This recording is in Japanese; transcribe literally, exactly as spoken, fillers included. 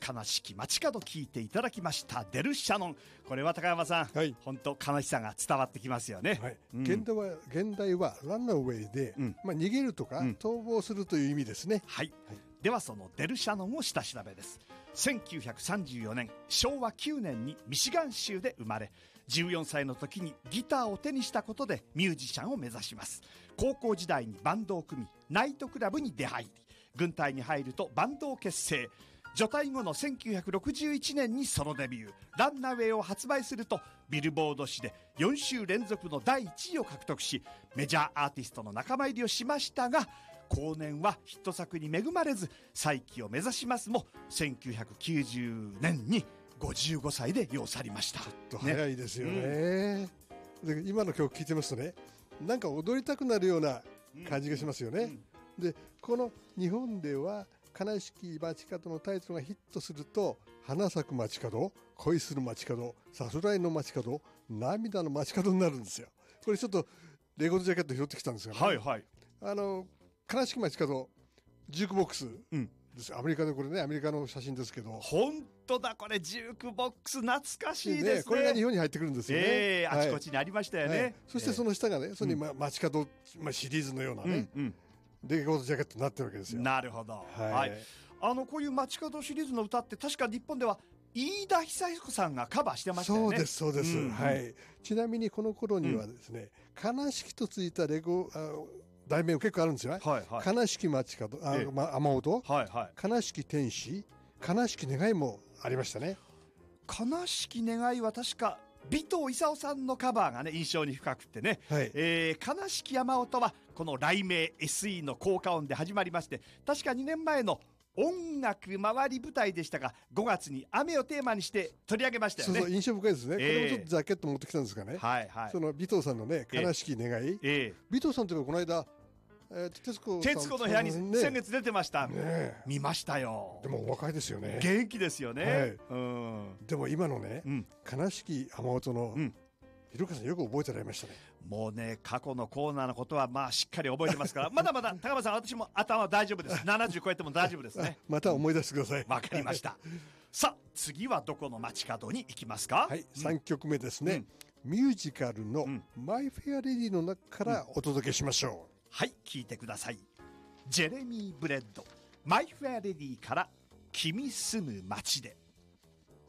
悲しき街角聞いていただきましたデルシャノン。これは高山さん、はい、本当悲しさが伝わってきますよね。 はい、うん、現代は現代はランナーウェイで、うん、まあ、逃げるとか、うん、逃亡するという意味ですね。 はい、はい、ではそのデルシャノンを下調べです。せんきゅうひゃくさんじゅうよねんしょうわきゅうねんにミシガン州で生まれ、じゅうよんさいの時にギターを手にしたことでミュージシャンを目指します。高校時代にバンドを組み、ナイトクラブに出入り、軍隊に入るとバンドを結成。除隊後のせんきゅうひゃくろくじゅういちねんにソロデビュー、ランナウェイを発売するとビルボード誌でよんしゅう連続のだいいちいを獲得し、メジャーアーティストの仲間入りをしましたが、後年はヒット作に恵まれず再起を目指しますも、せんきゅうひゃくきゅうじゅうねんにごじゅうごさいで世を去りました。 ちょっと早いですよね、うん、で今の曲聴いてますとね、なんか踊りたくなるような感じがしますよね、うんうん、でこの日本では悲しき街角のタイトルがヒットすると、花咲く街角、恋する街角、さすらいの街角、涙の街角になるんですよ。これちょっとレコードジャケット拾ってきたんですが、ね、 はいはい、 あの悲しき街角ジュークボックスです、うん、アメリカでこれね、アメリカの写真ですけど、 本当だ、これジュークボックス懐かしいです ね, ねこれが日本に入ってくるんですよね、 えー、あちこちにありましたよね、はいはい、 そしてその下がね、それに、ま、街角、まあ、シリーズのようなね、うんうん、レコードジャケットになってるわけですよ。 なるほど、はいはい、 あのこういう街角シリーズの歌って確か日本では飯田久彦さんがカバーしてましたよね。 そうですそうです、うんうん、はい、ちなみにこの頃にはですね、うん、悲しきとついたレコあ題名結構あるんですよ、はいはい、悲しき街角、あ、ええ、ま、雨音、はいはい、悲しき天使、悲しき願いもありましたね。 悲しき願いは確か尾藤勲さんのカバーがね印象に深くってね、はい、えー、悲しき雨音はこの雷鳴 エスイー の効果音で始まりまして、確かにねんまえの音楽回り舞台でしたがごがつに雨をテーマにして取り上げましたよね。 そうそう、印象深いですね、えー、これもちょっとジャケット持ってきたんですがね、はいはい、その尾藤さんのね悲しき願い、えー、尾藤さんというかこの間、えー、徹子さん、 徹子の部屋に先月出てました、ね、見ましたよ。 でもお若いですよね、 元気ですよね、はい、うん、 でも今のね、うん、悲しき雨音の、うん、ひろかさんよく覚えてられましたね。 もうね、過去のコーナーのことはまあしっかり覚えてますからまだまだ高間さん、私も頭大丈夫です。ななじゅう超えても大丈夫ですね。 また思い出してください。 わかりましたさあ次はどこの街角に行きますか。 はい、うん、さんきょくめですね、うん、ミュージカルのマイフェアレディの中からお届けしましょう、うん、 はい、聞いてください。ジェレミー・ブレッド、マイフェアレディから君住む街で。